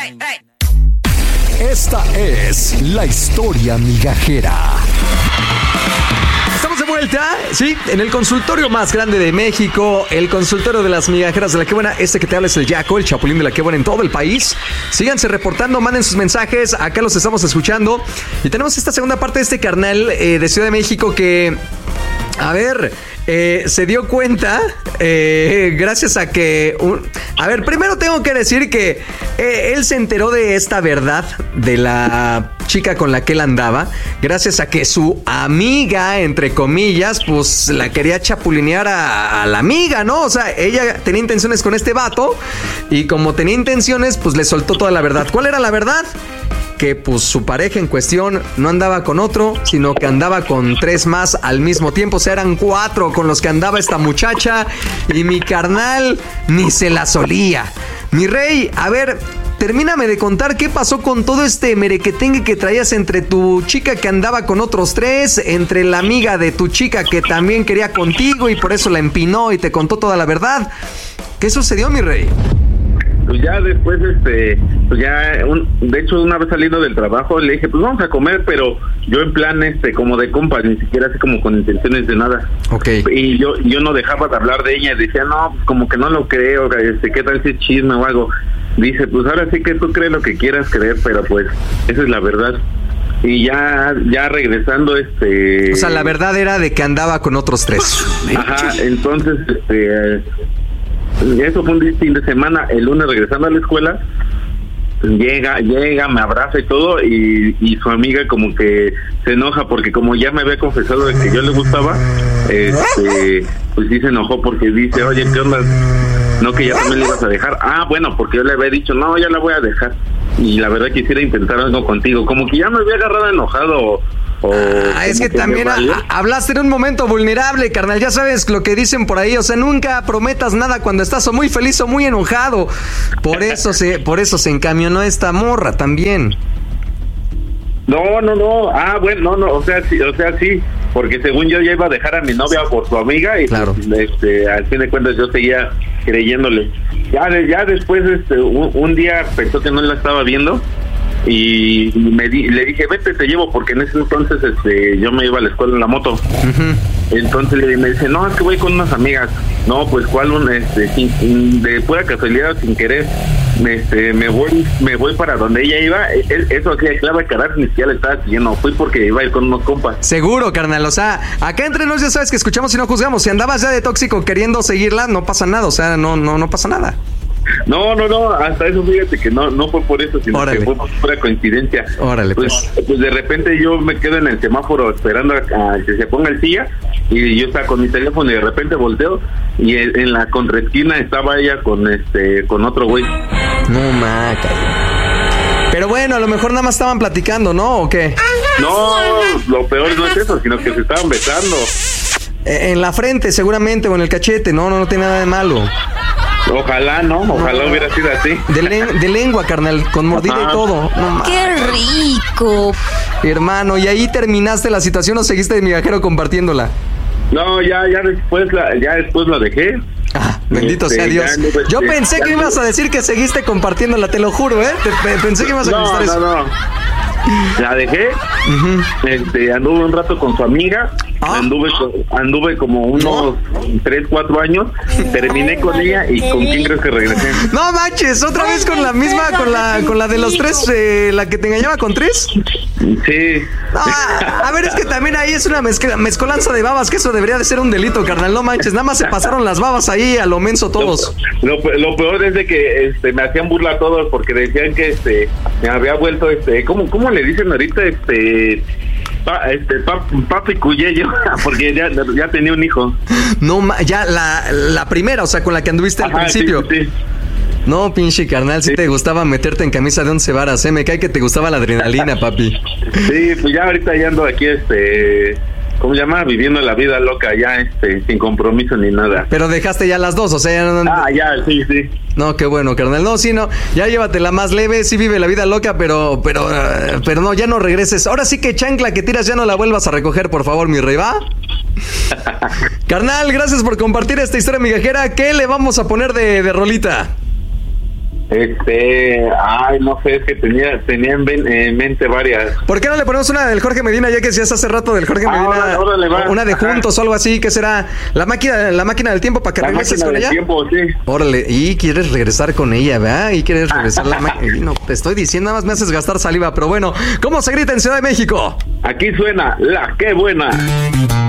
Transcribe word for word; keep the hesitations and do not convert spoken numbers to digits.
Esta es la historia migajera. Estamos de vuelta, sí, en el consultorio más grande de México, el consultorio de las migajeras de La Qué Buena. Este que te habla es el Yaco, el chapulín de La Qué Buena en todo el país. Síganse reportando, manden sus mensajes, acá los estamos escuchando. Y tenemos esta segunda parte de este carnal eh, de Ciudad de México que, a ver, eh, se dio cuenta eh, gracias a que... Un, a ver, primero tengo que decir que eh, él se enteró de esta verdad de la chica con la que él andaba gracias a que su amiga, entre comillas, pues la quería chapulinear a, a la amiga, ¿no? O sea, ella tenía intenciones con este vato y como tenía intenciones, pues le soltó toda la verdad. ¿Cuál era la verdad? Que pues su pareja en cuestión no andaba con otro, sino que andaba con tres más al mismo tiempo. O sea, eran cuatro con los que andaba esta muchacha y mi carnal ni se la solía. Mi rey, a ver, termíname de contar qué pasó con todo este merequetengue que traías entre tu chica que andaba con otros tres, entre la amiga de tu chica que también quería contigo y por eso la empinó y te contó toda la verdad. ¿Qué sucedió, mi rey? Pues ya después, este, pues ya, un, de hecho, una vez saliendo del trabajo, le dije, pues vamos a comer, pero yo en plan, este, como de compas, ni siquiera así como con intenciones de nada. Ok. Y yo yo no dejaba de hablar de ella, decía, no, como que no lo creo, este, ¿qué tal si es chisme o algo? Dice, pues ahora sí que tú crees lo que quieras creer, pero pues, esa es la verdad. Y ya, ya regresando, este... O sea, la verdad era de que andaba con otros tres. Ajá, entonces, este... eso fue un fin de semana. El lunes regresando a la escuela, llega, llega, me abraza y todo, y, y su amiga como que se enoja porque como ya me había confesado de que yo le gustaba, este, pues sí se enojó porque dice, oye, ¿qué onda? No, que ya también le ibas a dejar. Ah, bueno, porque yo le había dicho, no, ya la voy a dejar. Y la verdad quisiera intentar algo contigo. Como que ya me había agarrado enojado. O ah, es que, que también a, a, hablaste en un momento vulnerable, carnal. Ya sabes lo que dicen por ahí. O sea, nunca prometas nada cuando estás o muy feliz o muy enojado. Por eso se, por eso se encamionó esta morra también. No, no, no. Ah, bueno, no, no. O sea, sí, o sea, sí. Porque según yo ya iba a dejar a mi novia por su amiga y claro. pues, este, al fin de cuentas yo seguía creyéndole. Ya, ya después, este, un, un día pensó que no la estaba viendo. Y me di, le dije, vete, te llevo, porque en ese entonces este, yo me iba a la escuela en la moto. Uh-huh. Entonces le, me dice, no, es que voy con unas amigas. No, pues cuál, un, este, sin, de pura casualidad, sin querer, este, me voy me voy para donde ella iba. Eso hacía clave carácter, ni siquiera le estaba siguiendo. Fui porque iba a ir con unos compas. Seguro, carnal, o sea, acá entre nos ya sabes que escuchamos y no juzgamos. Si andabas ya de tóxico queriendo seguirla, no pasa nada, o sea, no, no, no pasa nada. No, no, no, hasta eso fíjate que no no fue por eso, sino Órale. que fue por pura coincidencia. Órale, pues. Pues, pues de repente yo me quedo en el semáforo esperando a, a que se ponga el silla y yo estaba con mi teléfono y de repente volteo y en, en la contraesquina estaba ella con este con otro güey. No, maca. Pero bueno, a lo mejor nada más estaban platicando, ¿no? ¿O qué? No, lo peor no es eso, sino que se estaban besando. Eh, en la frente seguramente o en el cachete, no, no, no tiene nada de malo. Ojalá, ¿no? Ojalá hubiera sido así. De, le- de lengua, carnal, con mordida Ajá. y todo. No, ¡qué rico! Hermano, ¿y ahí terminaste la situación o seguiste de migajero compartiéndola? No, ya ya después la, ya después la dejé. Ah, bendito este, sea Dios. Ya, Yo pensé ya, que ya, ibas a decir que seguiste compartiéndola, te lo juro, ¿eh? Te, pensé que ibas a contestar no, eso. No, no. La dejé, uh-huh. este, anduve un rato con su amiga, ¿Ah? anduve anduve como unos tres, cuatro años, terminé con ella y ¿con quién crees que regresé? No manches, otra vez con la misma, con la con la de los tres, eh, la que te engañaba con tres. Sí. Ah, a ver, es que también ahí es una mezcla, mezcolanza de babas, que eso debería de ser un delito, carnal, no manches, nada más se pasaron las babas ahí a lo menso todos. Lo, lo, lo peor es de que este, me hacían burla a todos porque decían que este me había vuelto, este, ¿cómo, cómo le dicen ahorita? Este... Pa, este, pa, papi Cuyello, porque ya, ya tenía un hijo. No, ya la, la primera, o sea, con la que anduviste Ajá, al principio. Sí, sí. No, pinche carnal, si sí. te gustaba meterte en camisa de once varas, ¿eh? Me cae que te gustaba la adrenalina, papi. Sí, pues ya ahorita ya ando aquí, este... ¿cómo se llama? Viviendo la vida loca ya, este, sin compromiso ni nada. Pero dejaste ya las dos, o sea... Ya no... Ah, ya, sí, sí. No, qué bueno, carnal. No, sí, no, ya llévatela más leve, sí vive la vida loca, pero, pero, uh, pero no, ya no regreses. Ahora sí que chancla que tiras ya no la vuelvas a recoger, por favor, mi rey, ¿va? Carnal, gracias por compartir esta historia migajera. ¿Qué le vamos a poner de, de rolita? Este, ay, no sé, es que tenía, tenía en, ven- en mente varias. ¿Por qué no le ponemos una del Jorge Medina, ya que decías hace rato del Jorge Ah, Medina? órale, órale, va. Una de Ajá. Juntos o algo así, ¿qué será? La máquina, la máquina del tiempo para que La regreses máquina con del ella. tiempo, sí. Órale, y quieres regresar con ella, ¿verdad? Y quieres regresar la máquina. No, te estoy diciendo, nada más me haces gastar saliva, pero bueno, ¿cómo se grita en Ciudad de México? Aquí suena la qué buena.